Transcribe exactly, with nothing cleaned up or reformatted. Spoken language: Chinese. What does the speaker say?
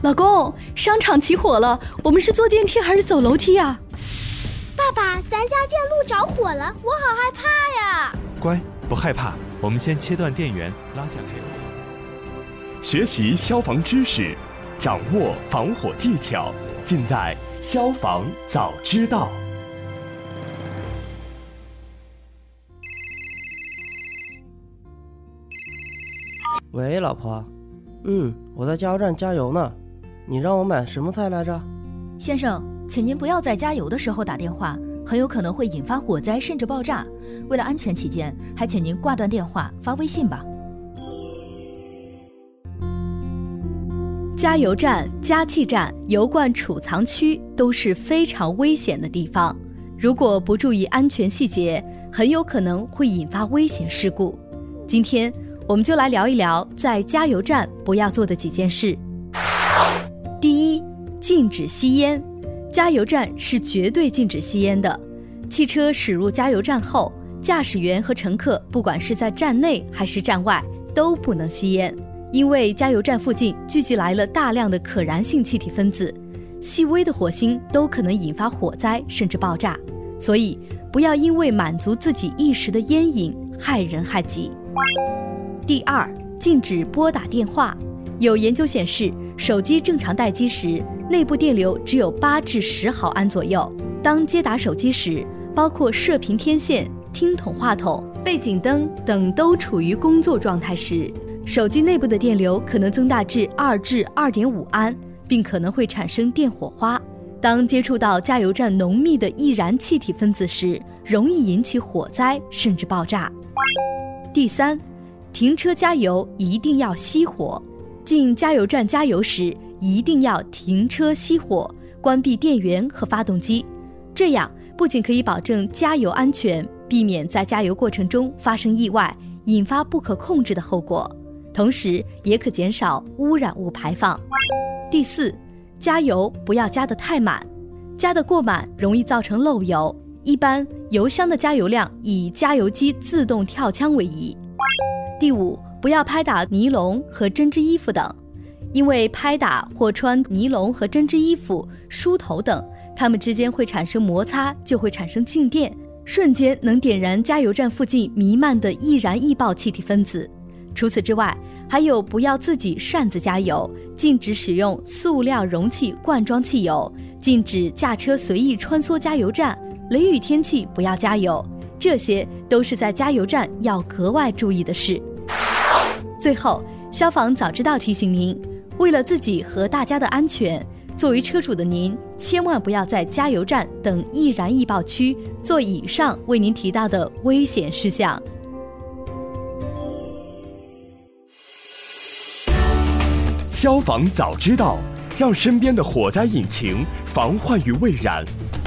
老公，商场起火了，我们是坐电梯还是走楼梯啊？ 爸爸，咱家电路着火了，我好害怕呀！ 乖，不害怕，我们先切断电源，拉下开关。 学习消防知识，掌握防火技巧，尽在消防早知道。 喂，老婆。嗯，我在加油站加油呢。你让我买什么菜来着？ 先生，请您不要在加油的时候打电话，很有可能会引发火灾甚至爆炸。为了安全起见，还请您挂断电话，发微信吧。 加油站、加气站、油罐储藏区都是非常危险的地方，如果不注意安全细节，很有可能会引发危险事故。今天我们就来聊一聊在加油站不要做的几件事。第一，禁止吸烟。加油站是绝对禁止吸烟的。汽车驶入加油站后，驾驶员和乘客不管是在站内还是站外都不能吸烟，因为加油站附近聚集来了大量的可燃性气体分子，细微的火星都可能引发火灾甚至爆炸，所以不要因为满足自己一时的烟瘾害人害己。第二，禁止拨打电话。有研究显示，手机正常待机时，内部电流只有八至十毫安左右。当接打手机时，包括射频天线、听筒话筒、背景灯等都处于工作状态时，手机内部的电流可能增大至二至二点五安，并可能会产生电火花。当接触到加油站浓密的易燃气体分子时，容易引起火灾甚至爆炸。第三，停车加油一定要熄火。进加油站加油时，一定要停车熄火，关闭电源和发动机。这样不仅可以保证加油安全，避免在加油过程中发生意外，引发不可控制的后果，同时也可减少污染物排放。第四，加油不要加得太满，加得过满容易造成漏油。一般油箱的加油量以加油机自动跳枪为宜。第五，不要拍打尼龙和针织衣服等，因为拍打或穿尼龙和针织衣服、梳头等，它们之间会产生摩擦，就会产生静电，瞬间能点燃加油站附近弥漫的易燃易爆气体分子。除此之外，还有不要自己擅自加油，禁止使用塑料容器灌装汽油，禁止驾车随意穿梭加油站，雷雨天气不要加油，这些都是在加油站要格外注意的事。最后，消防早知道提醒您，为了自己和大家的安全，作为车主的您，千万不要在加油站等易燃易爆区做以上为您提到的危险事项。 消防早知道，让身边的火灾引擎防患于未然。